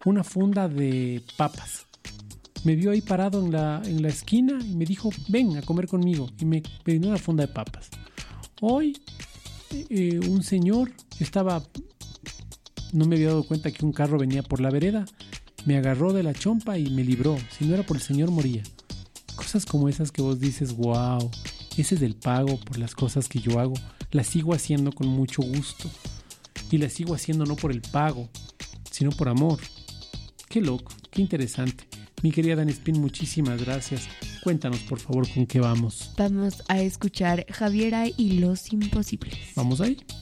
una funda de papas. Me vio ahí parado en la esquina y me dijo, ven a comer conmigo. Y me dio una funda de papas. Hoy un señor no me había dado cuenta que un carro venía por la vereda, me agarró de la chompa y me libró. Si no era por el señor, moría. Cosas como esas que vos dices, wow, ese es el pago por las cosas que yo hago. Las sigo haciendo con mucho gusto. Y las sigo haciendo no por el pago, sino por amor. Qué loco, qué interesante. Mi querida Dani Espín, muchísimas gracias. Cuéntanos, por favor, con qué vamos. Vamos a escuchar Javiera y los Imposibles. ¿Vamos ahí?